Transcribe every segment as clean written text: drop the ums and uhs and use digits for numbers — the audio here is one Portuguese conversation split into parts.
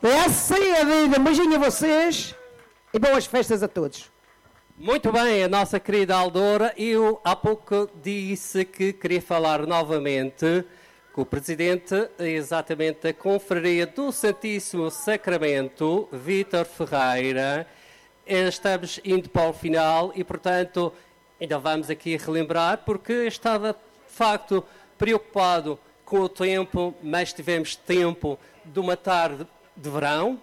É assim a vida. Um beijinho a vocês e boas festas a todos. Muito bem, a nossa querida Aldora. Eu há pouco disse que queria falar novamente com o Presidente, exatamente da Confraria do Santíssimo Sacramento, Vítor Ferreira. Estamos indo para o final e, portanto, ainda vamos aqui relembrar, porque estava, de facto, preocupado com o tempo, mas tivemos tempo de uma tarde de verão,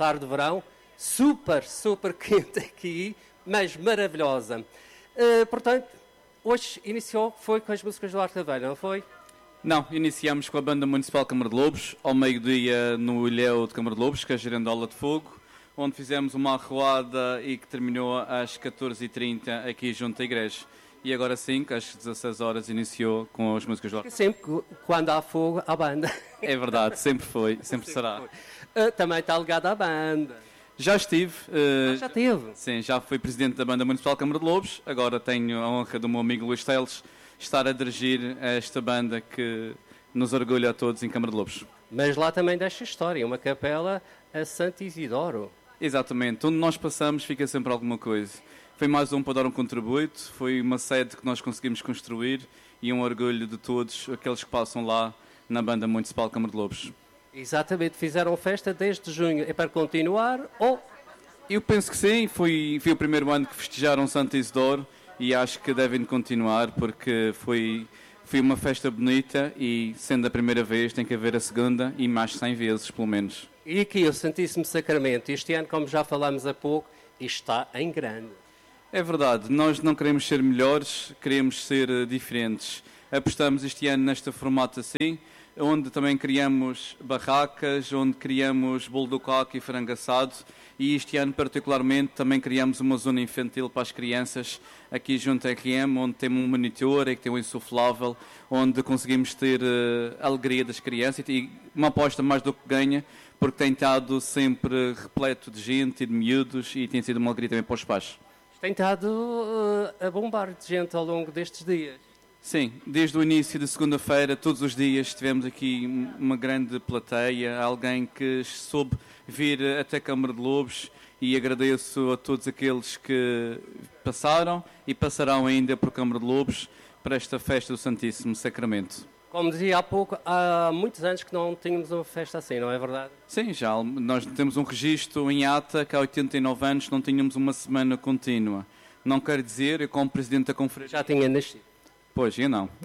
super, super quente aqui, mas maravilhosa. Portanto, hoje foi com as músicas do Arte da Velha, não foi? Não, iniciamos com a Banda Municipal Câmara de Lobos, ao meio-dia no Ilhéu de Câmara de Lobos, que é a Girandola de Fogo, onde fizemos uma arruada e que terminou às 14h30 aqui junto à igreja. E agora sim, às 16 horas iniciou com as músicas do Arte. Sempre quando há fogo, há banda. É verdade, sempre foi, sempre será. Também está ligado à banda. Já estive. Já teve? Sim, já fui presidente da Banda Municipal Câmara de Lobos. Agora tenho a honra do meu amigo Luís Teles estar a dirigir esta banda que nos orgulha a todos em Câmara de Lobos. Mas lá também deixa história, uma capela a Santo Isidoro. Exatamente, onde nós passamos fica sempre alguma coisa. Foi mais um para dar um contributo, foi uma sede que nós conseguimos construir e um orgulho de todos aqueles que passam lá na Banda Municipal Câmara de Lobos. Exatamente, fizeram festa desde junho. É para continuar ou... Eu penso que sim, foi o primeiro ano que festejaram Santo Isidoro e acho que devem continuar porque foi uma festa bonita e sendo a primeira vez tem que haver a segunda e mais 100 vezes pelo menos. E aqui o Santíssimo Sacramento, este ano, como já falámos há pouco, está em grande. É verdade, nós não queremos ser melhores, queremos ser diferentes. Apostamos este ano neste formato assim, onde também criamos barracas, onde criamos bolo do coco e frango assado e este ano particularmente também criamos uma zona infantil para as crianças aqui junto à RM, onde tem um monitor e que tem um insuflável, onde conseguimos ter a alegria das crianças e uma aposta mais do que ganha, porque tem estado sempre repleto de gente e de miúdos e tem sido uma alegria também para os pais. Tem estado a bombar de gente ao longo destes dias. Sim, desde o início de segunda-feira, todos os dias tivemos aqui uma grande plateia, alguém que soube vir até a Câmara de Lobos e agradeço a todos aqueles que passaram e passarão ainda por Câmara de Lobos para esta festa do Santíssimo Sacramento. Como dizia há pouco, há muitos anos que não tínhamos uma festa assim, não é verdade? Sim, já nós temos um registro em ata que há 89 anos não tínhamos uma semana contínua. Não quer dizer, eu como Presidente da Conferência... Já tinha nascido. Pois, eu não.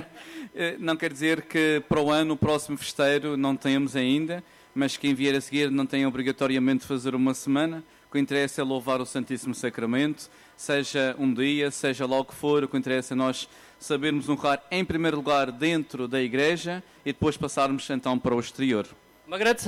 Não quer dizer que para o ano, o próximo festeiro, não tenhamos ainda, mas quem vier a seguir não tem obrigatoriamente de fazer uma semana. O que interessa é louvar o Santíssimo Sacramento, seja um dia, seja lá o que for, o que interessa é nós sabermos honrar em primeiro lugar dentro da igreja e depois passarmos então para o exterior. Uma grande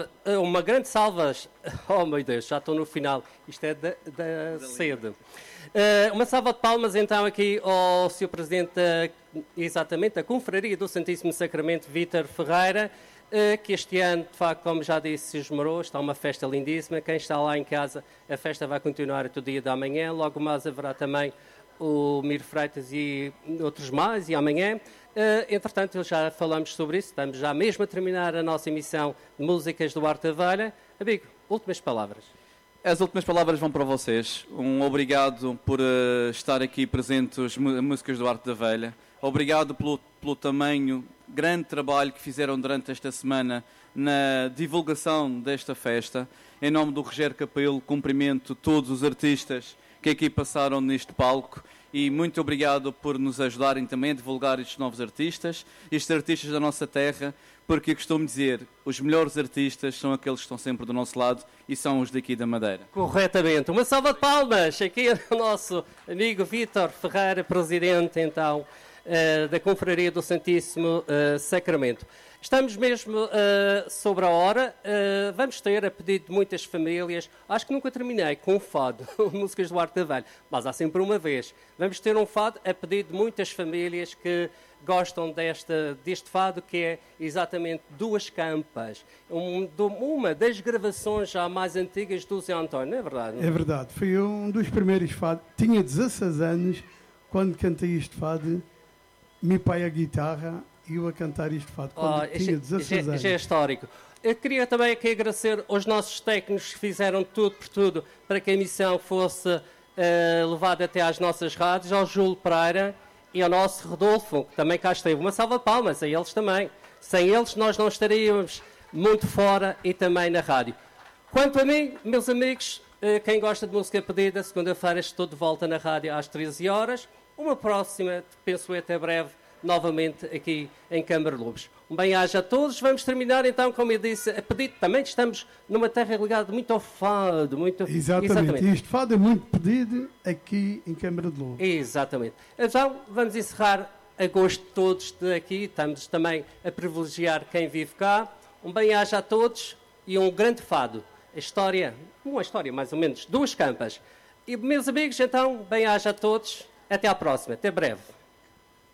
salva, oh meu Deus, já estou no final, isto é da sede. Uma salva de palmas então aqui ao Sr. Presidente exatamente da Confraria do Santíssimo Sacramento, Vítor Ferreira, que este ano, de facto, como já disse, se esmerou, está uma festa lindíssima. Quem está lá em casa, a festa vai continuar até o dia da manhã, logo mais haverá também o Miro Freitas e outros mais, e amanhã. Entretanto, já falamos sobre isso, estamos já mesmo a terminar a nossa emissão de músicas do Arte da Velha. Amigo, últimas palavras. As últimas palavras vão para vocês. Um obrigado por estar aqui presentes as músicas do Arte da Velha. Obrigado pelo tamanho, grande trabalho que fizeram durante esta semana na divulgação desta festa. Em nome do Rogério Capelo, cumprimento todos os artistas que aqui passaram neste palco e muito obrigado por nos ajudarem também a divulgar estes novos artistas, estes artistas da nossa terra, porque eu costumo dizer, os melhores artistas são aqueles que estão sempre do nosso lado e são os daqui da Madeira. Corretamente. Uma salva de palmas aqui ao nosso amigo Vítor Ferreira, presidente então da Confraria do Santíssimo Sacramento. Estamos mesmo sobre a hora, vamos ter, a pedido de muitas famílias, acho que nunca terminei com um fado, músicas do Arte da Velha, mas há sempre uma vez. Vamos ter um fado a pedido de muitas famílias que gostam deste fado, que é exatamente Duas Campas, uma das gravações já mais antigas do Zé António, não é verdade? É verdade, foi um dos primeiros fados, tinha 16 anos quando cantei este fado, meu pai a guitarra, e eu a cantar este fado quando tinha 16 anos. Já é histórico. Eu queria também aqui agradecer aos nossos técnicos que fizeram tudo por tudo para que a emissão fosse levada até às nossas rádios, ao Júlio Pereira e ao nosso Rodolfo, que também cá esteve. Uma salva de palmas a eles também. Sem eles nós não estaríamos muito fora e também na rádio. Quanto a mim, meus amigos, quem gosta de música pedida, segunda-feira estou de volta na rádio às 13 horas. Uma próxima, penso eu, até breve, novamente aqui em Câmara Lobos. Um bem-aja a todos. Vamos terminar então, como eu disse, a pedido. Também estamos numa terra ligada muito ao fado. Exatamente. Este fado é muito pedido aqui em Câmara de Lobos. Exatamente. Então, vamos encerrar a gosto de todos daqui. Estamos também a privilegiar quem vive cá. Um bem-aja a todos e um grande fado. Uma história mais ou menos, 2 campas. E, meus amigos, então, bem-aja a todos. Até à próxima. Até breve.